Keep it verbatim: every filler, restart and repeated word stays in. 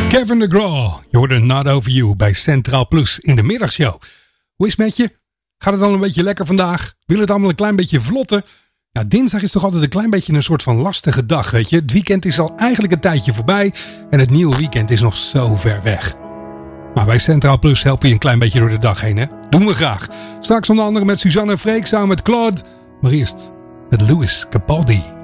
Kevin DeGraw, je hoorde Not Over You bij Centraal Plus in de middagshow. Hoe is het met je? Gaat het al een beetje lekker vandaag? Wil het allemaal een klein beetje vlotten? Ja, dinsdag is toch altijd een klein beetje een soort van lastige dag, weet je. Het weekend is al eigenlijk een tijdje voorbij en het nieuwe weekend is nog zo ver weg. Maar bij Centraal Plus help je een klein beetje door de dag heen, hè? Doen we graag. Straks onder andere met Suzanne en Freek samen met Claude. Maar eerst met Louis Capaldi.